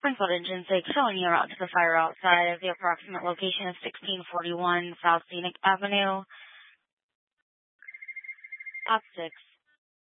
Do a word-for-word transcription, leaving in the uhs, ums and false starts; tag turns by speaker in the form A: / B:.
A: Springfield Engine six showing you route to the fire outside of the approximate location of sixteen forty-one South Scenic Avenue. Op six.